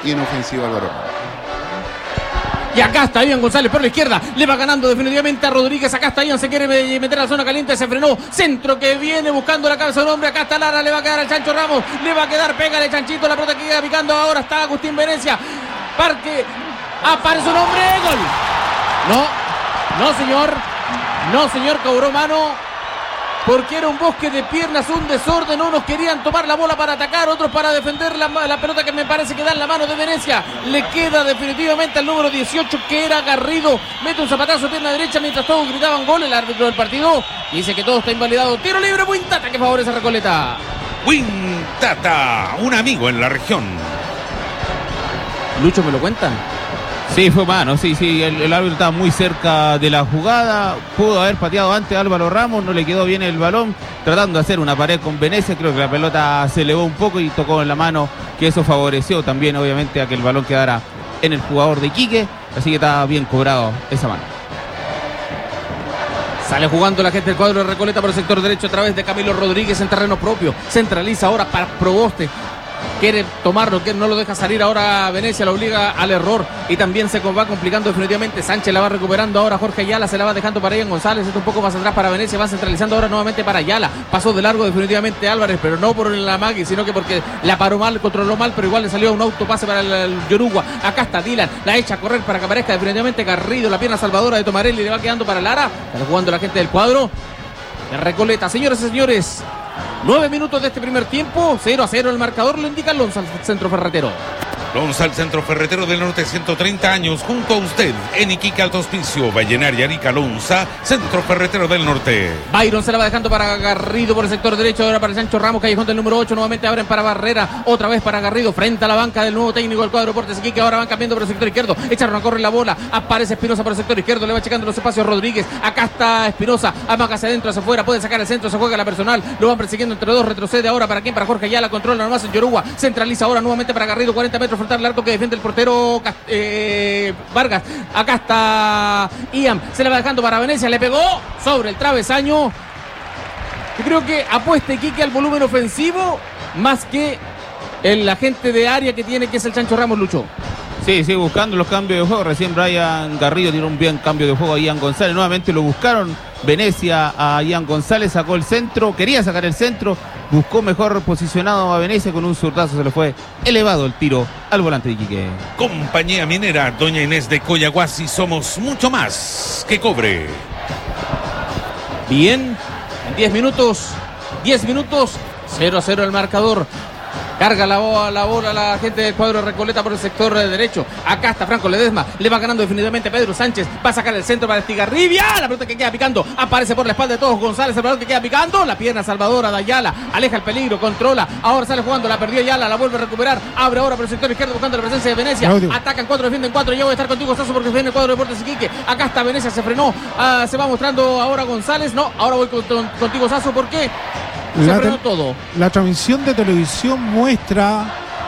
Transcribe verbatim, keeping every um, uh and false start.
inofensivo Álvaro. Y acá está Ian González por la izquierda. Le va ganando definitivamente a Rodríguez. Acá está Ian, se quiere meter a la zona caliente. Se frenó. Centro que viene buscando la cabeza de un hombre. Acá está Lara. Le va a quedar al Chancho Ramos. Le va a quedar. Pégale Chanchito. La pelota que queda picando. Ahora está Agustín Venecia. Parque. Aparece un hombre. Gol. No. No, señor. No, señor. Cobró mano. Porque era un bosque de piernas, un desorden. Unos querían tomar la bola para atacar, otros para defender la, la pelota que me parece que da en la mano de Venecia. Le queda definitivamente al número dieciocho, que era Garrido. Mete un zapatazo de pierna derecha mientras todos gritaban gol. El árbitro del partido dice que todo está invalidado. Tiro libre, Wintata, que favorece a Recoleta. Wintata, un amigo en la región. Lucho, ¿me lo cuentan? Sí, fue mano, sí, sí, el, el árbitro estaba muy cerca de la jugada, pudo haber pateado antes a Álvaro Ramos, no le quedó bien el balón, tratando de hacer una pared con Venecia, creo que la pelota se elevó un poco y tocó en la mano, que eso favoreció también obviamente a que el balón quedara en el jugador de Iquique, así que estaba bien cobrado esa mano. Sale jugando la gente del cuadro de Recoleta por el sector derecho a través de Camilo Rodríguez en terreno propio, centraliza ahora para Proboste. Quiere tomarlo, que no lo deja salir ahora Venecia, lo obliga al error y también se va complicando definitivamente. Sánchez la va recuperando ahora, Jorge Ayala se la va dejando para Ian González, esto un poco más atrás para Venecia, va centralizando ahora nuevamente para Ayala, pasó de largo definitivamente Álvarez, pero no por la magui, sino que porque la paró mal, controló mal, pero igual le salió un autopase para el, el Yorugua. Acá está Dylan, la echa a correr para que aparezca definitivamente Garrido, la pierna salvadora de Tomarelli, le va quedando para Lara, está jugando la gente del cuadro de Recoleta. Señores y señores, nueve minutos de este primer tiempo, cero a cero el marcador, lo indica Lonza al centro ferretero. Lonza, el centro ferretero del norte, ciento treinta años, junto a usted, en Iquique, Alto Hospicio, Vallenar y Arica. Lonza, centro ferretero del norte. Byron se la va dejando para Garrido por el sector derecho, ahora para el Sancho Ramos, callejón del número ocho, nuevamente abren para Barrera, otra vez para Garrido, frente a la banca del nuevo técnico del cuadro Deportes Iquique, ahora van cambiando por el sector izquierdo, echaron a correr la bola, aparece Espinosa por el sector izquierdo, le va checando los espacios Rodríguez, acá está Espinosa, amaga hacia adentro, hacia afuera, puede sacar el centro, se juega la personal, lo van persiguiendo entre dos, retrocede ahora para quién, para Jorge Ayala, controla nomás en Yorugua, centraliza ahora nuevamente para Garrido, cuarenta metros frente al arco que defiende el portero eh, Vargas. Acá está Ian, se la va dejando para Venecia, le pegó sobre el travesaño. Yo creo que apuesta Iquique al volumen ofensivo más que el agente de área que tiene, que es el Chancho Ramos. Lucho. Sí, sí, buscando los cambios de juego. Recién Brian Garrido tiró un bien cambio de juego a Ian González. Nuevamente lo buscaron. Venecia a Ian González, sacó el centro, quería sacar el centro, buscó mejor posicionado a Venecia, con un zurdazo se le fue elevado el tiro al volante de Iquique. Compañía Minera Doña Inés de Coyahuasi, somos mucho más que cobre. Bien, en diez minutos, diez minutos, cero a cero el marcador. Carga la bola, la bola la gente del cuadro de Recoleta por el sector derecho. Acá está Franco Ledesma. Le va ganando definitivamente Pedro Sánchez. Va a sacar el centro para Estigarribia. La pelota que queda picando. Aparece por la espalda de todos González. El balón que queda picando. La pierna salvadora de Ayala. Aleja el peligro. Controla. Ahora sale jugando. La perdió Ayala. La vuelve a recuperar. Abre ahora por el sector izquierdo buscando la presencia de Venecia. Claudio. Atacan cuatro, defienden cuatro. Yo voy a estar contigo, Sasso, porque viene el cuadro de Deportes Iquique. Acá está Venecia. Se frenó. Uh, se va mostrando ahora González. No, ahora voy con, contigo, Sasso, porque se la, frenó todo. La transmisión de televisión muestra